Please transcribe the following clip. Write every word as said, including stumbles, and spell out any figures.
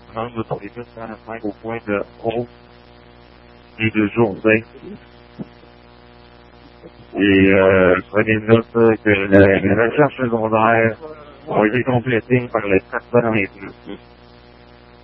rendre sur les deux cent cinq au point de hausse des deux journées. Et euh, prenez note que les recherches secondaires ont été complétées par les quatre-vingt-deux.